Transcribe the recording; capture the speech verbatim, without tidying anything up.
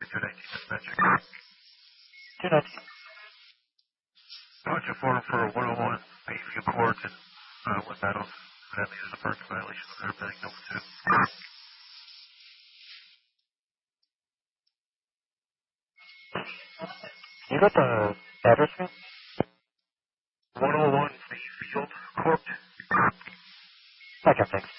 two nineteen dispatcher. two nineteen. Watch a form for one oh one, Bayview Court, and uh, one battle. That is a parking violation of airplane number two. You got the address for me? one oh one Bayfield Court. Okay, thanks.